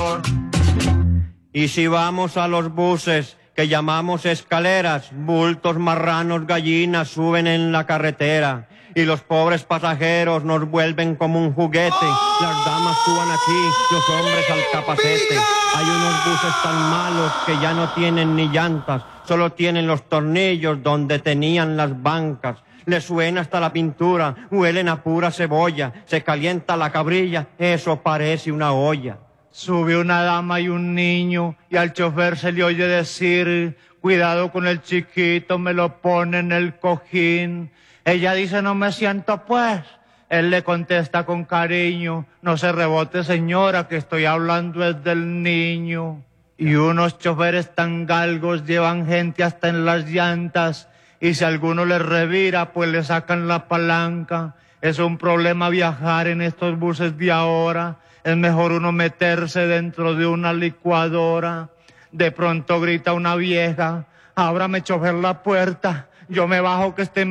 mayor. Y si vamos a los buses que llamamos escaleras, bultos, marranos, gallinas suben en la carretera y los pobres pasajeros nos vuelven como un juguete. Las damas suban aquí, los hombres al capacete. Hay unos buses tan malos que ya no tienen ni llantas, solo tienen los tornillos donde tenían las bancas. Les suena hasta la pintura, huelen a pura cebolla, se calienta la cabrilla, eso parece una olla. Sube una dama y un niño y al chofer se le oye decir, cuidado con el chiquito, me lo pone en el cojín. Ella dice, no me siento pues. Él le contesta con cariño, no se rebote señora, que estoy hablando es del niño. Y unos choferes tan galgos llevan gente hasta en las llantas y si alguno les revira pues le sacan la palanca. Es un problema viajar en estos buses de ahora. Es mejor uno meterse dentro de una licuadora. De pronto grita una vieja, ábrame chofer la puerta, yo me bajo que esté